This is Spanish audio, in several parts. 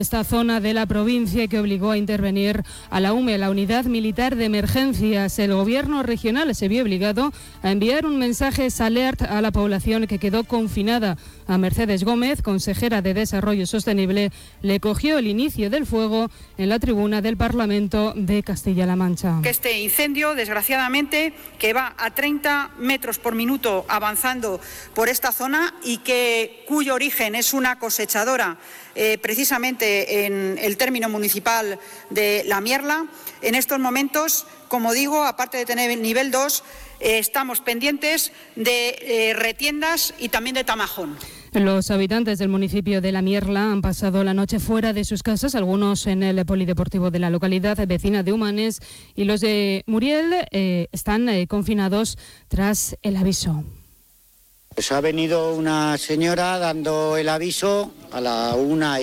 Esta zona de la provincia que obligó a intervenir a la UME, la Unidad Militar de Emergencias. El gobierno regional se vio obligado a enviar un mensaje alert a la población que quedó confinada. A Mercedes Gómez, consejera de Desarrollo Sostenible, le cogió el inicio del fuego en la tribuna del Parlamento de Castilla-La Mancha. Este incendio, desgraciadamente, que va a 30 metros por minuto avanzando por esta zona y cuyo origen es una cosechadora precisamente en el término municipal de La Mierla. En estos momentos, como digo, aparte de tener nivel 2, estamos pendientes de retiendas y también de Tamajón. Los habitantes del municipio de La Mierla han pasado la noche fuera de sus casas, algunos en el polideportivo de la localidad vecina de Humanes, y los de Muriel están confinados tras el aviso. Pues ha venido una señora dando el aviso a la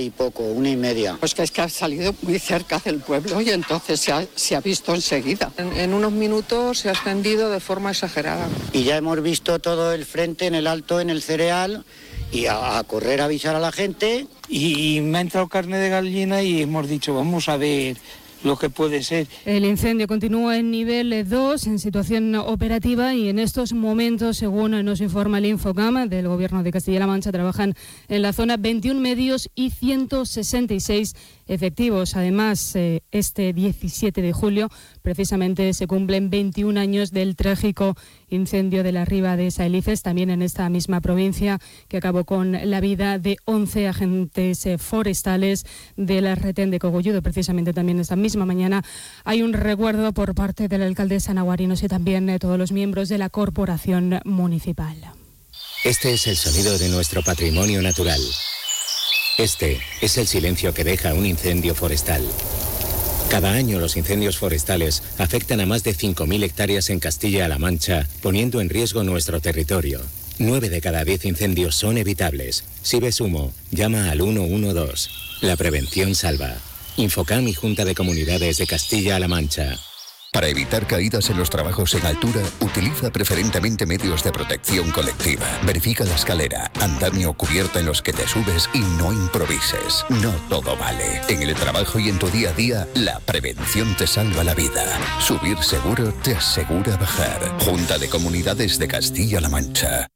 1:30. Pues que es que ha salido muy cerca del pueblo y entonces se ha visto enseguida. En unos minutos se ha extendido de forma exagerada. Y ya hemos visto todo el frente en el Alto, en el Cereal, y a correr a avisar a la gente. Y me ha entrado carne de gallina y hemos dicho, vamos a ver lo que puede ser. El incendio continúa en nivel 2, en situación operativa, y en estos momentos, según nos informa el Infocam del Gobierno de Castilla-La Mancha, trabajan en la zona 21 medios y 166 efectivos. Además, este 17 de julio, precisamente, se cumplen 21 años del trágico incendio de la Riba de Saelices, también en esta misma provincia, que acabó con la vida de 11 agentes forestales de la retén de Cogolludo. Precisamente también esta misma mañana hay un recuerdo por parte de la alcaldesa Naguarinos y también todos los miembros de la corporación municipal. Este es el sonido de nuestro patrimonio natural. Este es el silencio que deja un incendio forestal. Cada año los incendios forestales afectan a más de 5.000 hectáreas en Castilla-La Mancha, poniendo en riesgo nuestro territorio. 9 de cada 10 incendios son evitables. Si ves humo, llama al 112. La prevención salva. Infocam y Junta de Comunidades de Castilla-La Mancha. Para evitar caídas en los trabajos en altura, utiliza preferentemente medios de protección colectiva. Verifica la escalera, andamio o cubierta en los que te subes y no improvises. No todo vale. En el trabajo y en tu día a día, la prevención te salva la vida. Subir seguro te asegura bajar. Junta de Comunidades de Castilla-La Mancha.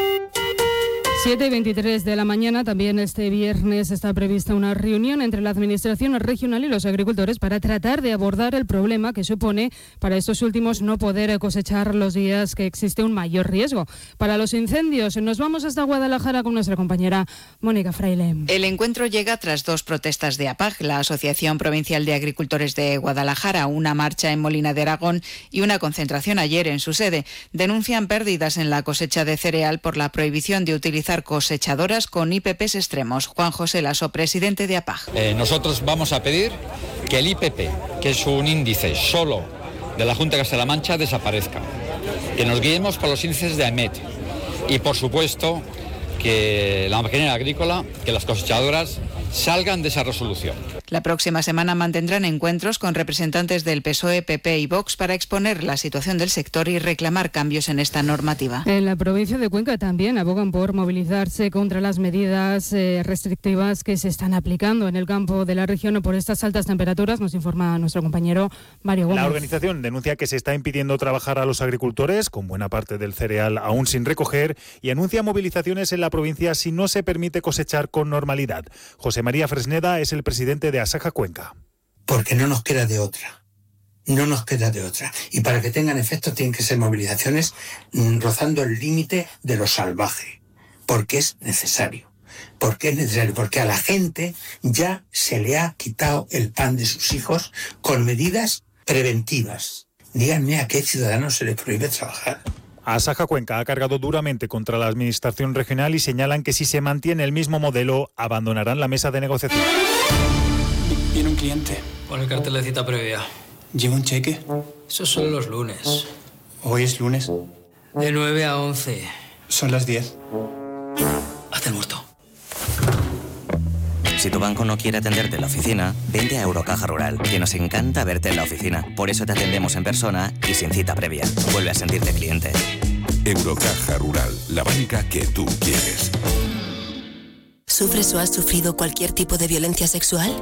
7:23 de la mañana, también este viernes está prevista una reunión entre la Administración regional y los agricultores para tratar de abordar el problema que supone para estos últimos no poder cosechar los días que existe un mayor riesgo para los incendios. Nos vamos hasta Guadalajara con nuestra compañera Mónica Fraile. El encuentro llega tras 2 protestas de APAG, la Asociación Provincial de Agricultores de Guadalajara, una marcha en Molina de Aragón y una concentración ayer en su sede. Denuncian pérdidas en la cosecha de cereal por la prohibición de utilizar cosechadoras con IPPs extremos. Juan José Lasso, presidente de APAG. Nosotros vamos a pedir que el IPP, que es un índice solo de la Junta de Castilla-La Mancha, desaparezca. Que nos guiemos por los índices de AEMET. Y, por supuesto, que la maquinaria agrícola, que las cosechadoras salgan de esa resolución. La próxima semana mantendrán encuentros con representantes del PSOE, PP y Vox para exponer la situación del sector y reclamar cambios en esta normativa. En la provincia de Cuenca también abogan por movilizarse contra las medidas restrictivas que se están aplicando en el campo de la región por estas altas temperaturas, nos informa nuestro compañero Mario Gómez. La organización denuncia que se está impidiendo trabajar a los agricultores, con buena parte del cereal aún sin recoger, y anuncia movilizaciones en la provincia si no se permite cosechar con normalidad. José María Fresneda es el presidente de Asaja Cuenca. Porque no nos queda de otra. No nos queda de otra. Y para que tengan efecto tienen que ser movilizaciones rozando el límite de lo salvaje. Porque es necesario. Porque es necesario. Porque a la gente ya se le ha quitado el pan de sus hijos con medidas preventivas. Díganme a qué ciudadano se le prohíbe trabajar. Asaja Cuenca ha cargado duramente contra la administración regional y señalan que si se mantiene el mismo modelo, abandonarán la mesa de negociación. Viene un cliente. Pon el cartel de cita previa. ¿Lleva un cheque? Eso son los lunes. ¿Hoy es lunes? De 9 a 11. Son las 10. Hazte el muerto. Si tu banco no quiere atenderte en la oficina, vente a Eurocaja Rural, que nos encanta verte en la oficina. Por eso te atendemos en persona y sin cita previa. Vuelve a sentirte cliente. Eurocaja Rural, la banca que tú quieres. ¿Sufres o has sufrido cualquier tipo de violencia sexual?